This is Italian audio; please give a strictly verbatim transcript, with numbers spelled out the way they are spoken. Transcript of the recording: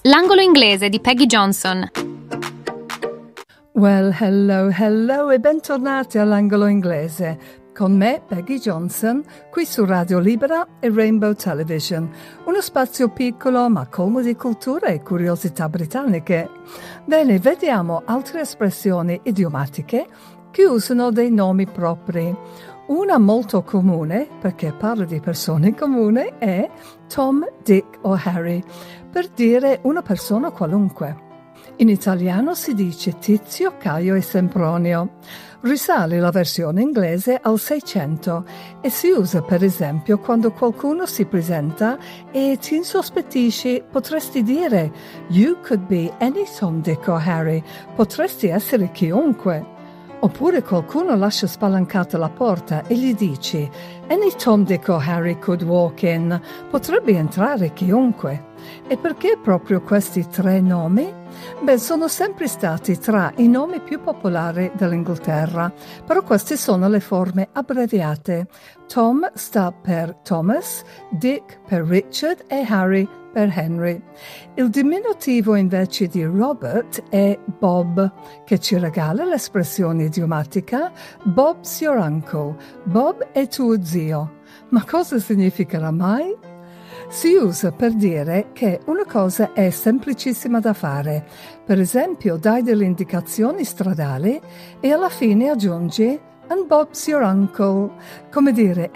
L'angolo inglese di Peggy Johnson. Well, hello, hello e bentornati all'angolo inglese. Con me, Peggy Johnson, qui su Radio Libera e Rainbow Television. Uno spazio piccolo ma colmo di cultura e curiosità britanniche. Bene, vediamo altre espressioni idiomatiche che usano dei nomi propri. Una molto comune, perché parla di persone comuni, è Tom, Dick o Harry, per dire una persona qualunque. In italiano si dice Tizio, Caio e Sempronio. Risale la versione inglese al Seicento e si usa per esempio quando qualcuno si presenta e ti insospettisci, potresti dire You could be any Tom, Dick or Harry, potresti essere chiunque. Oppure qualcuno lascia spalancata la porta e gli dici Any Tom, Dick or Harry could walk in, potrebbe entrare chiunque. E perché proprio questi tre nomi? Beh, sono sempre stati tra i nomi più popolari dell'Inghilterra, però queste sono le forme abbreviate. Tom sta per Thomas, Dick per Richard e Harry per Henry. Il diminutivo invece di Robert è Bob, che ci regala l'espressione idiomatica Bob's your uncle, Bob è tuo zio. Ma cosa significherà mai? Si usa per dire che una cosa è semplicissima da fare. Per esempio, dai delle indicazioni stradali e alla fine aggiungi And Bob's your uncle. Come dire,